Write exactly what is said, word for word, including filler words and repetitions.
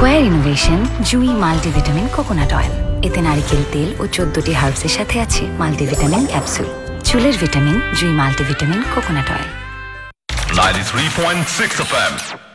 Square innovation জুই multivitamin coconut oil. এতে নারিকেল তেল ও চোদ্দটি হার্বসের সাথে আছে মাল্টিভিটামিন ক্যাপসুল। চুলের ভিটামিন জুই multivitamin coconut oil. ninety-three point six F M